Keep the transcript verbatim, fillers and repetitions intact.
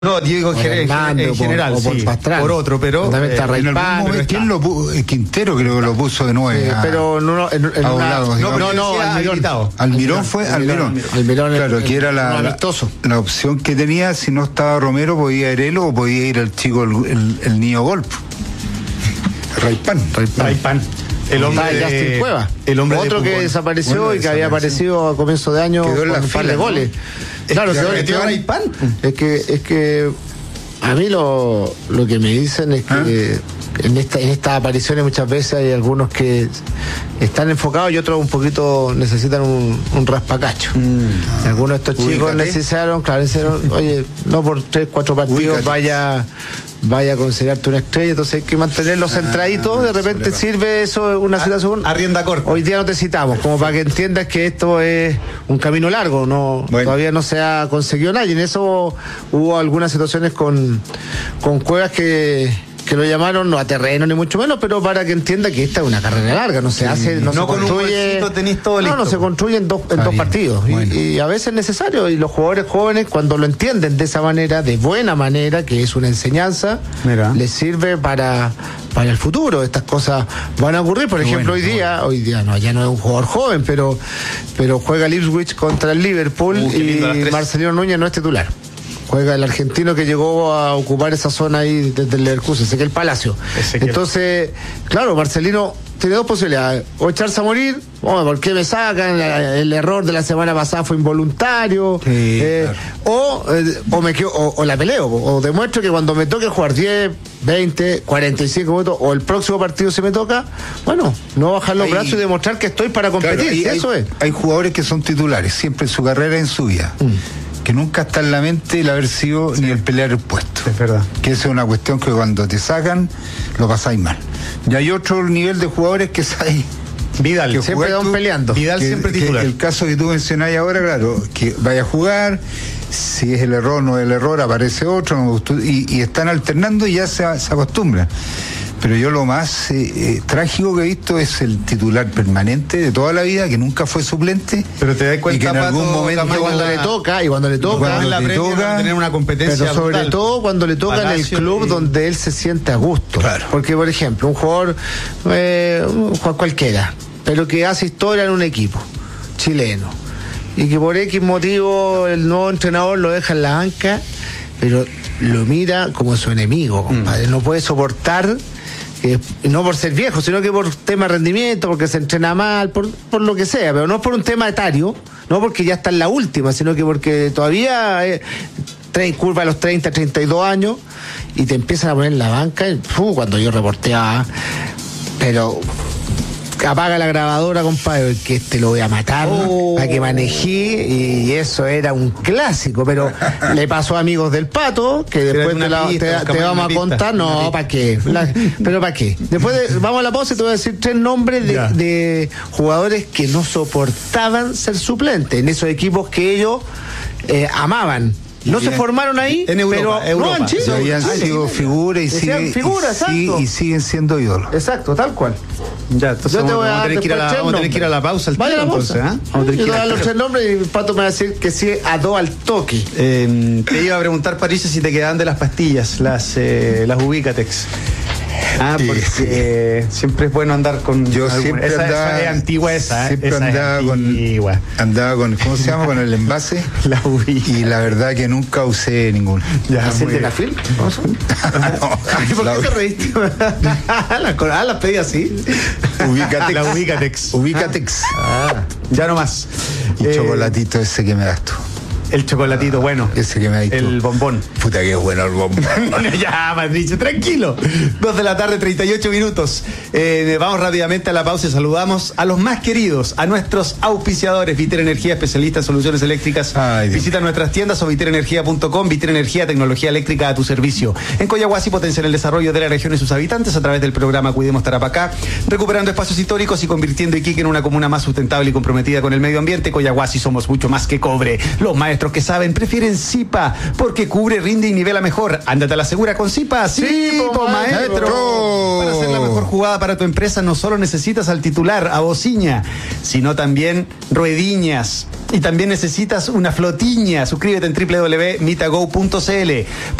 No, digo en, Hernández, en general, o por, sí, o por, por otro, pero eh, en algún momento, ¿quién lo puso? Quintero creo que lo puso de nueve. Eh, pero no, en, en a una, lado, no, no, no, Almirón. Almirón fue Almirón. Almirón, claro, el, que era la, el, la, la opción que tenía. Si no estaba Romero, podía ir él o podía ir el chico, el, el, el niño Golp. Raypan. Raypan. El hombre ah, de Justin Cueva. El hombre otro de que desapareció bueno, y que había aparecido a comienzo de año quedó en con la un par fila, de ¿no? goles. Es Claro, que quedó, metió quedó, Raypan. es que es que a mí lo, lo que me dicen es que ¿Ah? en esta en estas apariciones muchas veces hay algunos que están enfocados y otros un poquito necesitan un, un raspacacho. Mm. Algunos de estos Ubícate. chicos necesitaron, claro, necesitaron, oye, no por tres, cuatro partidos Ubícate. vaya vaya a considerarte una estrella, entonces hay que mantenerlos centraditos, ah, de repente sirve eso una situación. Arrienda corta. Hoy día no te citamos, como para que entiendas que esto es un camino largo, no bueno. todavía no se ha conseguido nada, y en eso hubo algunas situaciones con, con Cuevas que que lo llamaron no a terreno ni mucho menos, pero para que entienda que esta es una carrera larga, no se hace, no, no se con construye, un tenés todo listo. no, no se construye en dos, en dos partidos, bueno. y, y a veces es necesario, y los jugadores jóvenes cuando lo entienden de esa manera, de buena manera, que es una enseñanza, Mira. les sirve para para el futuro. Estas cosas van a ocurrir, por Qué ejemplo, bueno, hoy día, bueno. hoy día no, ya no es un jugador joven, pero pero juega el Ipswich contra el Liverpool uh, y Marcelino Núñez no es titular. Juega el argentino que llegó a ocupar esa zona ahí desde el Leverkusen, sé que el Palacio. Ezequiel. Entonces, claro, Marcelino tiene dos posibilidades: o echarse a morir, oh, ¿por qué me sacan? El error de la semana pasada fue involuntario, sí, eh, claro. o, eh, o me quedo, o, o la peleo, o demuestro que cuando me toque jugar diez, veinte, cuarenta y cinco minutos, o el próximo partido si me toca, bueno, no bajar los hay, brazos y demostrar que estoy para competir, claro, eso hay, es. Hay jugadores que son titulares siempre en su carrera y en su vida. Mm. que nunca está en la mente el haber sido sí. ni el pelear el puesto. Es verdad. Que esa es una cuestión que cuando te sacan, lo pasáis mal. Y hay otro nivel de jugadores que sabéis. Vidal, que siempre van peleando. Vidal que, siempre titular. Que el caso que tú mencionás ahora, claro, que vaya a jugar, si es el error, no es el error, aparece otro, no me gustó, y, y están alternando y ya se, se acostumbran. Pero yo lo más eh, eh, trágico que he visto es el titular permanente de toda la vida, que nunca fue suplente. Pero te das cuenta, y que en Pato, algún momento cuando le toca y cuando le toca, cuando la le toca tener una competencia pero sobre brutal. todo cuando le toca Palacio en el club y... donde él se siente a gusto. Claro. Porque, por ejemplo, un jugador, eh, un jugador cualquiera, pero que hace historia en un equipo chileno y que por X motivo el nuevo entrenador lo deja en la banca, pero lo mira como su enemigo, compadre. Mm. No puede soportar. Que no por ser viejo, sino que por tema de rendimiento, porque se entrena mal, por, por lo que sea, pero no por un tema etario, no porque ya está en la última, sino que porque todavía eh, trae curva a los treinta, treinta y dos años y te empiezan a poner en la banca. Y, uh, cuando yo reporteaba, pero apaga la grabadora, compadre, que este lo voy a matar, oh. para que manejé, y eso era un clásico, pero le pasó a Amigos del Pato, que después te, la, pista, te, te vamos a pista, contar, no, ¿para qué? La, pero ¿para qué? Después de, vamos a la pausa y te voy a decir tres nombres de, de jugadores que no soportaban ser suplentes en esos equipos que ellos eh, amaban. No se formaron ahí, en Europa, pero Europa. no en Chile. Habían sido figuras y, sigue, figuras, y, y siguen siendo ídolos. Exacto, tal cual. Ya, entonces yo te vamos, voy a, vamos, a tener que ir a la, vamos a tener que ir a la pausa. Vaya tiro, la pausa. Entonces, ¿eh? Vamos a tener yo que te voy a dar ir a... los tres nombres y Pato me va a decir que sí a dos al toque. Eh, te iba a preguntar, París, si te quedaban de las pastillas, las, eh, las Ubicatex. Ah, porque sí, sí. Eh, siempre es bueno andar con. Yo alguna, siempre esa, andaba. Esa es antigua esa. Siempre esa andaba antigua. con. Andaba con. ¿Cómo se llama? Con el envase. La Ubica. Y la verdad que nunca usé ninguno. Ya, ¿así de la film? No, ¿por la, qué te reíste? la coral la pedí así. Ubicatex. La Ubicatex. Ubicatex. Ah, ya no más. Y eh, chocolatito ese que me das tú. El chocolatito, ah, bueno. Ese que me ha dicho. El bombón. Puta que es bueno el bombón. Ya, Patricio, tranquilo. Dos de la tarde, treinta y ocho minutos. Eh, vamos rápidamente a la pausa y saludamos a los más queridos, a nuestros auspiciadores. Viter Energía, especialista en soluciones eléctricas. Ay, visita nuestras tiendas o viter energía punto com. Viter Energía, tecnología eléctrica a tu servicio. En Coyahuasi potencian el desarrollo de la región y sus habitantes a través del programa Cuidemos Tarapacá, recuperando espacios históricos y convirtiendo Iquique en una comuna más sustentable y comprometida con el medio ambiente. Coyahuasi, somos mucho más que cobre. Los maestros que saben prefieren Zipa porque cubre, rinde y nivela mejor. Ándate a la segura con Zipa. Sí, Zipo, maestro. maestro. Para hacer la mejor jugada para tu empresa no solo necesitas al titular, a bociña, sino también ruediñas. Y también necesitas una flotiña. Suscríbete en doble u doble u doble u punto mitago punto c l.